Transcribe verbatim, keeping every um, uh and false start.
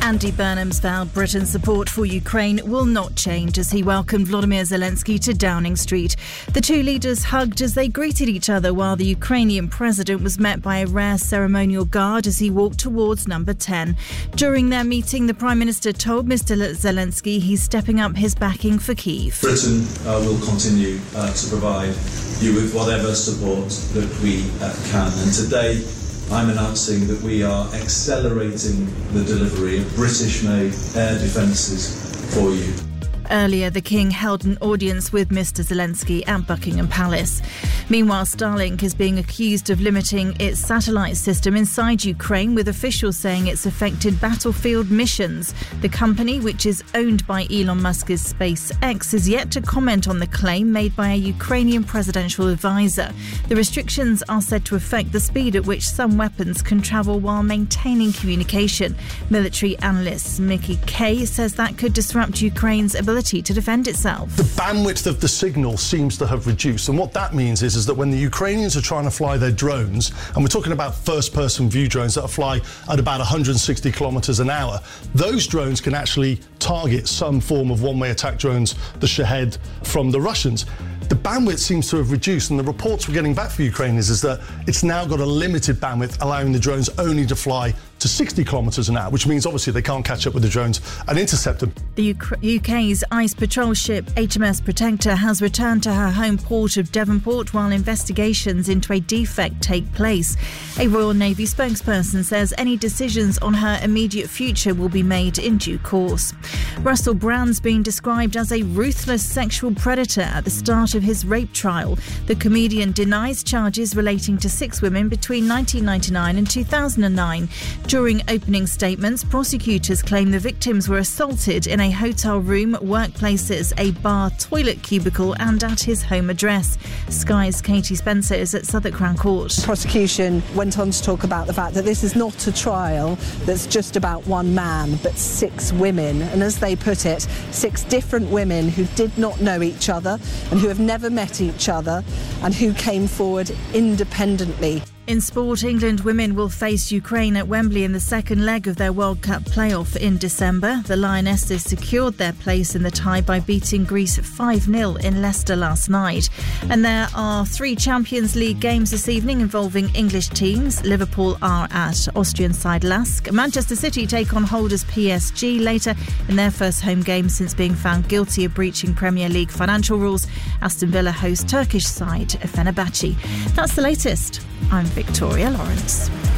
Andy Burnham's vowed Britain's support for Ukraine will not change as he welcomed Volodymyr Zelensky to Downing Street. The two leaders hugged as they greeted each other while the Ukrainian president was met by a rare ceremonial guard as he walked towards number ten. During their meeting, the Prime Minister told Mister Zelensky he's stepping up his backing for Kyiv. Britain uh, will continue uh, to provide you with whatever support that we uh, can. And today, I'm announcing that we are accelerating the delivery of British-made air defences for you. Earlier, the King held an audience with Mister Zelensky at Buckingham Palace. Meanwhile, Starlink is being accused of limiting its satellite system inside Ukraine, with officials saying it's affected battlefield missions. The company, which is owned by Elon Musk's SpaceX, is yet to comment on the claim made by a Ukrainian presidential advisor. The restrictions are said to affect the speed at which some weapons can travel while maintaining communication. Military analyst Mickey Kay says that could disrupt Ukraine's ability to defend itself. The bandwidth of the signal seems to have reduced, and what that means is, is that when the Ukrainians are trying to fly their drones, and we're talking about first-person view drones that fly at about one hundred sixty kilometres an hour, those drones can actually target some form of one-way attack drones, the Shahed, from the Russians. The bandwidth seems to have reduced, and the reports we're getting back from Ukraine is, is that it's now got a limited bandwidth, allowing the drones only to fly to sixty kilometres an hour, which means obviously they can't catch up with the drones and intercept them. The U K's ice patrol ship H M S Protector has returned to her home port of Devonport while investigations into a defect take place. A Royal Navy spokesperson says any decisions on her immediate future will be made in due course. Russell Brand's been described as a ruthless sexual predator at the start of his rape trial. The comedian denies charges relating to six women between nineteen ninety-nine and two thousand nine. During opening statements, prosecutors claim the victims were assaulted in a hotel room, workplaces, a bar, toilet cubicle and at his home address. Sky's Katie Spencer is at Southwark Crown Court. The prosecution went on to talk about the fact that this is not a trial that's just about one man, but six women. And as they put it, six different women who did not know each other and who have never met each other and who came forward independently. In sport, England women will face Ukraine at Wembley in the second leg of their World Cup playoff in December. The Lionesses secured their place in the tie by beating Greece five nil in Leicester last night. And there are three Champions League games this evening involving English teams. Liverpool are at Austrian side Lask. Manchester City take on holders P S G later in their first home game since being found guilty of breaching Premier League financial rules. Aston Villa host Turkish side Fenerbahce. That's the latest. I'm Victoria Lawrence.